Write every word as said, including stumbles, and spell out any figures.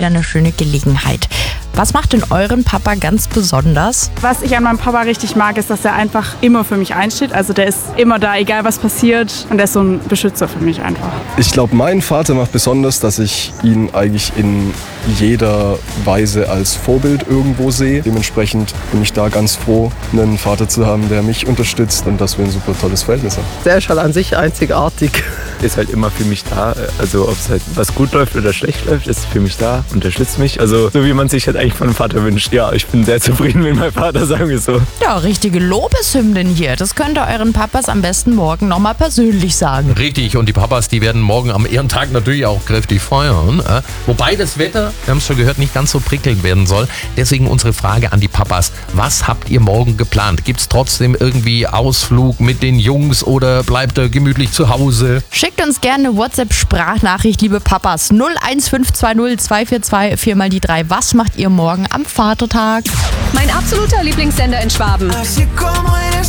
eine schöne Gelegenheit. Was macht denn euren Papa ganz besonders? Was ich an meinem Papa richtig mag, ist, dass er einfach immer für mich einsteht. Also der ist immer da, egal was passiert. Und er ist so ein Beschützer für mich einfach. Ich glaube, mein Vater macht besonders, dass ich ihn eigentlich in jeder Weise als Vorbild irgendwo sehe. Dementsprechend bin ich da ganz froh, einen Vater zu haben, der mich unterstützt und dass wir ein super tolles Verhältnis haben. Der ist halt an sich einzigartig. Ist halt immer für mich da. Also ob es halt was gut läuft oder schlecht läuft, ist für mich da, unterstützt mich. Also so wie man sich halt eigentlich von einem Vater wünscht. Ja, ich bin sehr zufrieden mit meinem Vater, sagen wir so. Ja, richtige Lobeshymnen hier. Das könnt ihr euren Papas am besten morgen nochmal persönlich sagen. Richtig, und die Papas, die werden morgen am Ehrentag natürlich auch kräftig feiern. Äh? Wobei das Wetter, wir haben es schon gehört, nicht ganz so prickelnd werden soll. Deswegen unsere Frage an die Papas. Was habt ihr morgen geplant? Gibt es trotzdem irgendwie Ausflug mit den Jungs oder bleibt ihr gemütlich zu Hause? Schickt uns gerne eine WhatsApp-Sprachnachricht, liebe Papas. null eins fünf zwei null zwei vier zwei vier mal die drei. Was macht ihr morgen am Vatertag? Mein absoluter Lieblingssender in Schwaben.